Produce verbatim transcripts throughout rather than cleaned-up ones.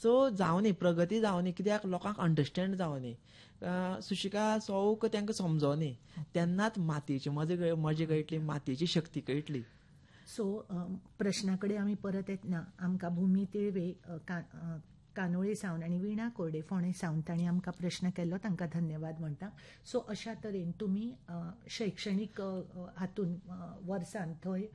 सो जावनी प्रगती जावनी कित्याक लोकांक अंडरस्टँड जावनी सुशिका सौक तांकां समजोनी तेन्नाच मातयेची मजा मजा कळटली मातयेची शक्ती कळटली. सो प्रश्ना कडेन आमी परत येतना आमकां भुमी तिळवे कानोळे सावन आनी विणा कोरडे फोंडे सावन तांणी आमकां प्रश्न केल्लो तांकां धन्यवाद म्हणटा. सो अशा तरेन तुमी शैक्षणीक हातून वर्सान थंय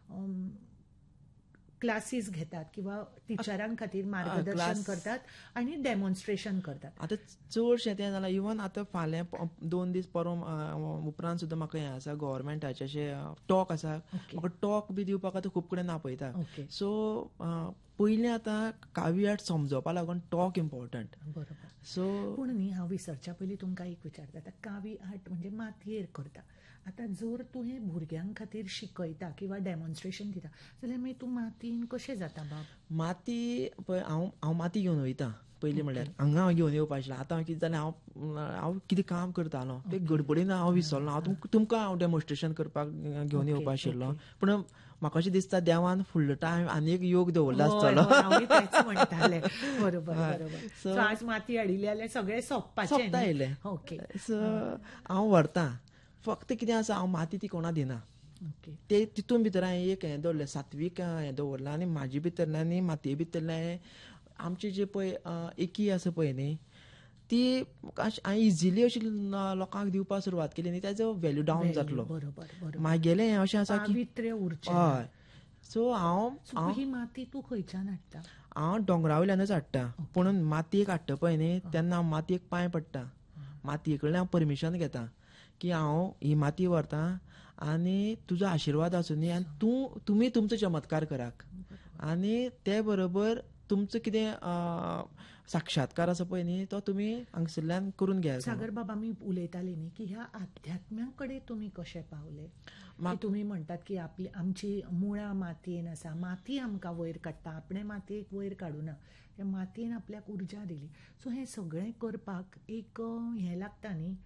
क्लासीस घेतात किंवा टिचरां खातीर मार्गदर्शन करतात आनी डेमॉन्स्ट्रेशन करतात. आतां चडशें तें जालां इवन आतां फाल्यां दोन दीस परम उपरांत सुद्दां म्हाका हें आसा गव्हर्मेंटाचें अशें टॉक आसा. म्हाका टॉक बी दिवपाक आतां खूब कडेन आपयता. सो पयलीं आतां कावी आर्ट समजोवपा लागून टॉक इम्पॉर्टंट. बरोबर. सो पूण न्ही हांव विसरच्या पयलीं तुमकां एक विचारता. आतां कावी आर्ट म्हणजे मातयेर करता. आतां जर तूं हें भुरग्यां खातीर शिकयता किंवा डेमॉन्स्ट्रेशन दिता जाल्यार मागीर तूं मातयेन कशें जाता बाब? माती पळय हांव हांव माती घेवन वयतां पयलीं म्हणल्यार हांगा हांव घेवन येवपा आशिल्लें. आतां कितें जालें हांव हांव कितें काम करतालो ते गडबडीन हांव विसरलो. हांव तुमकां हांव डेमॉन्स्ट्रेशन करपाक घेवन येवपा आशिल्लो. पूण म्हाका अशें दिसता देवान फुडलो टायम आनी एक योग दवरलो आसतलो. म्हणटाले बरोबर बरोबर. सो आज माती हाडिल्ली जाल्यार सगळें सोंपपाचें सोंपता येयलें. ओके. सो हांव व्हरतां फक्त कितें आसा हांव माती ती कोणा दिना. ते तितून भितर हांवें एक हें दवरलें सात्वीक हें दवरलां आनी म्हाजे भितरल्यान आनी मातये भितरल्यान आमची जी पळय एकी आसा पळय न्ही ती हांवें इजिली अशी लोकांक दिवपाक सुरवात केली न्ही तेजो व्हॅल्यू डावन जातलो. म्हागेलें हें अशें आसा की हय. सो हांव ही माती तूं खंयच्यान हाडटा? हांव दोंगरा वयल्यानूच हाडटा. पूण मातयेक हाडटा पळय न्ही तेन्ना हांव मातयेक पांय पडटा. मातये कडल्यान हांव परमिशन घेता की हांव ही माती व्हरतां आनी तुजो आशिर्वाद आसूं न्ही आनी तूं तुमी तुमचो चमत्कार करात आनी ते बरोबर तुमचो कितें साक्षात्कार आसा पळय न्ही तो तुमी हांगसरल्यान करून घ्या. सागर बाब आमी उलयताली न्ही की ह्या अध्यात्म्या कडेन तुमी कशें पावले? तुमी म्हणटात की आपली आमची मुळां मातयेन आसा. माती आमकां वयर काडटा. आपणे मातयेक वयर काडूना. त्या मातयेन आपल्याक उर्जा दिली. सो हें सगळें करपाक एक हें लागता न्ही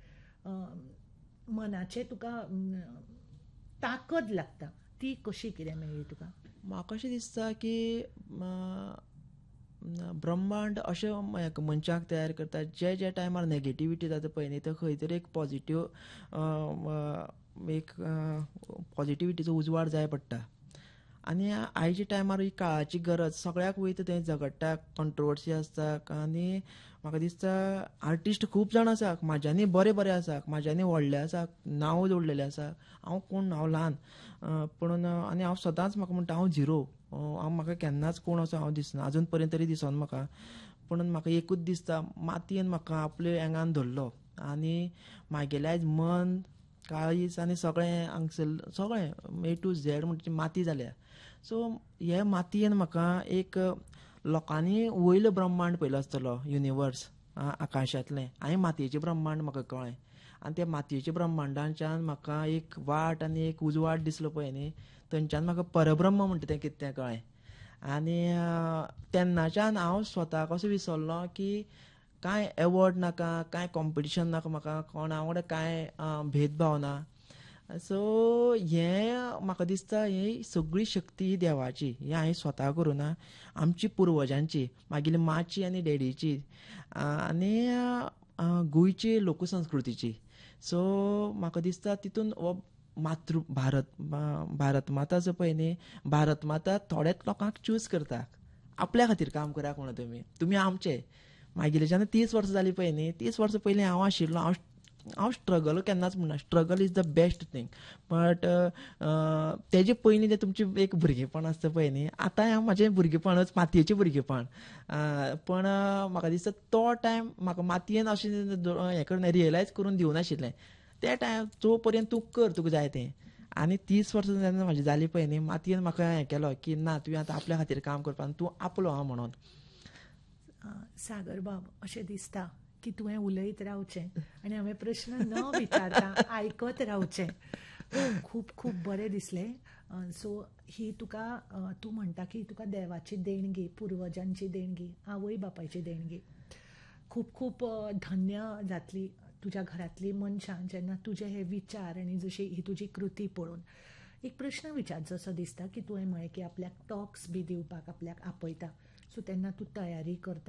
मनाचें तुका ताकद लागता. ती कशी कितें मेळ्ळी तुका? म्हाका अशें दिसता की ब्रह्मांड अशें मनशाक तयार करता जे जे टायमार नेगेटिविटी जाता पळय न्ही तो खंय तरी एक पॉझिटिव्ह एक पॉझिटिविटीचो उजवाड जाय पडटा. आनी आयच्या टायमार ही काळाची गरज सगळ्याक वयता थंय झगडटा कंट्रोवर्सी आसता आनी म्हाका दिसता आर्टिस्ट खूब जाण आसा म्हाज्यानी बरे बरे आसा म्हाज्यानी व्हडले आसा नांव जोडलेलें आसा. हांव कोण हांव ल्हान पूण आनी हांव सदांच म्हाका म्हणटा हांव झिरो. हांव म्हाका केन्नाच कोण असो हांव दिसना आजून पर्यंत तरी दिसोन म्हाका. पूण म्हाका एकूच दिसता मातयेन म्हाका आपल्या एंगान धरलो आनी म्हागेलें आयज मन काळीज आनी सगळें हांगसर सगळें ए टू झेड म्हणटा माती जाल्या. सो हे मातयेन म्हाका एक लोकांनी वयलो ब्रह्मांड पयलो आसतलो युनिवर्स आकाशांतलें हांवें मातयेचें ब्रह्मांड म्हाका कळ्ळें आनी त्या मातयेच्या ब्रह्मांडाच्यान म्हाका एक वाट आनी एक उजवाड दिसलो पळय न्ही थंयच्यान म्हाका परब्रह्म म्हणटा तें कितें तें कळ्ळें. आनी तेन्नाच्यान हांव स्वताक असो विसरलो की कांय एवॉर्ड नाका कांय कॉम्पिटिशन नाका म्हाका कोणा वांगडा कांय भेदभाव ना. सो हें म्हाका दिसता ही सगळी शक्ती ही देवाची. हें हांवें स्वता करुना आमची पुर्वजांची म्हागेली माची आनी डॅडीची आनी गोंयची लोकसंस्कृतीची. सो म्हाका दिसता तितून हो मातृ भारत भारत माता आसा पळय न्ही भारत माता थोड्याच लोकांक चूज करता आपल्या खातीर काम कराक म्हणून तुमी तुमी आमचे. म्हागेली जेन्ना तीस वर्सां जालीं पळय न्ही तीस वर्सां पयलीं हांव आशिल्लो हांव हांव स्ट्रगल केन्नाच म्हणना. Struggle is the best thing but तेजे पयलीं जें तुमचें एक भुरगेंपण आसता पळय न्ही आतां हांव म्हाजें भुरगेंपणूच मातयेचें भुरगेंपण पण म्हाका दिसता तो टायम म्हाका मातयेन अशें हें करून रियलायज करून दिवनाशिल्लें. ते टायम जो पर्यंत तूं कर तुका जाय तें आनी तीस वर्सां जेन्ना म्हाजी जाली पळय न्ही मातयेन म्हाका हें केलो की ना तुवें आतां आपल्या खातीर काम करपा आनी तूं आपलो आहा म्हणून. सागर बाब अशें दिसता की तुवें उलयत रावचें आनी हांवें प्रश्न न विचारता आयकत रावचें. खूब खूब बरें दिसलें. सो ही तुका तूं म्हणटा की तुका देवाची देणगी पुर्वजांची देणगी आवय बापायची देणगी. खूब खूब धन्य जातली तुज्या घरांतलीं मनशां जेन्ना तुजे हे विचार आनी जशी ही तुजी कृती पळोवन. एक प्रश्न विचारचो असो दिसता की तुवें म्हळें की आपल्याक टॉक्स बी दिवपाक आपल्याक आपयता सो तेन्ना तूं तयारी करता